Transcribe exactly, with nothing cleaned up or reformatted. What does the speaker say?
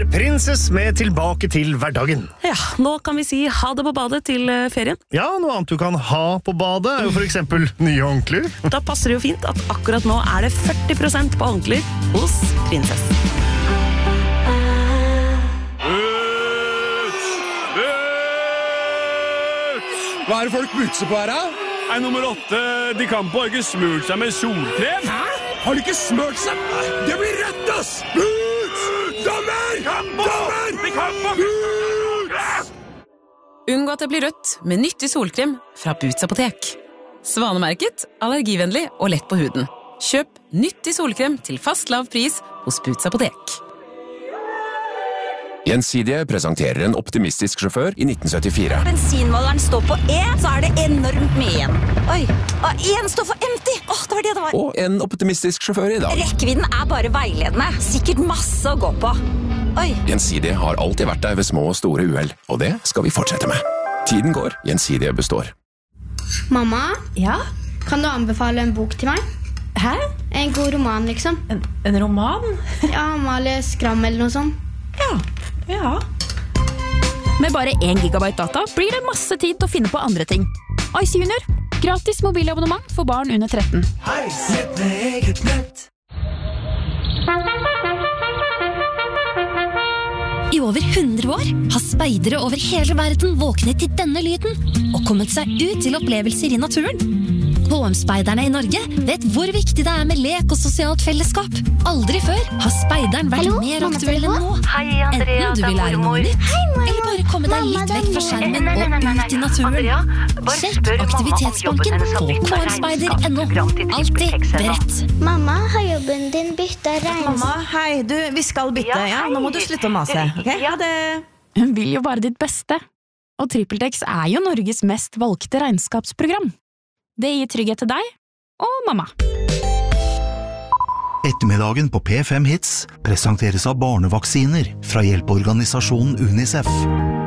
Princess med Tilbake til hverdagen. Ja, nå kan vi si ha det på badet til ferien. Ja, noe annet du kan ha på badet er jo for eksempel nye håndklær. Da passer det jo fint at akkurat nå er det førti prosent på håndklær hos Princess. Hva er det folk bukser på her, da? Nei, nummer åtte, de kan på ikke smurt seg med solkrem. Hæ? Har de ikke smurt seg? Det blir rett, ass! Boots! Dommer! Dommer! De kan på! Boots! Unngå at det blir rødt med nyttig solkrem fra Boots apotek. Svanemerket, allergivennlig og lett på huden. Kjøp nyttig solkrem til fast lav pris hos Boots apotek. Gjensidige presenterer en optimistisk sjåfør i nitten syttifire. Bensinmåleren står på E, så er det enormt mye igjen. Oi, og en står for empty. Åh, det var det det var. Og en optimistisk sjåfør i dag. Rekkevidden er bare veiledende. Sikkert masse å gå på. Oi. Gjensidige har alltid vært der ved små og store uheld, og det skal vi fortsette med. Tiden går, Gjensidige består. Mamma? Ja? Kan du anbefale en bok til meg? Hæ? En god roman, liksom. En, en roman? Ja, Amalie Skram eller noe sånt. Ja, ja. Med bare én gigabyte data blir det masse tid til å finne på andre ting. Ice Junior, gratis mobilabonnement for barn under tretten. Ice, med eget nett. I over hundre år har speidere over hele verden våknet til denne lyden og kommet seg ut til opplevelser i naturen. H M-speiderne i Norge vet hvor viktig det er med lek og sosialt fellesskap. Aldri før har speideren vært Hallo, mer mamma, aktuell enn nå. Hei, Andrea, Enten du vil lære noe nytt, eller bare komme deg litt vekk fra skjermen og ut i naturen. Sjekk aktivitetsbanken på k m speider punktum n o. Alltid beredt. Mamma, har jobben din byttet regns? Mamma, hei, du, vi skal bytte, ja? Nå må du slutte å mase, ok? Ja, det... Hun vil jo bare ditt beste. Og TrippelTex er jo Norges mest valgte regnskapsprogram. Det gir trygghet til deg og mamma. Ettermiddagen på P fem Hits presenteres av barnevaksiner fra hjelpeorganisasjonen UNICEF.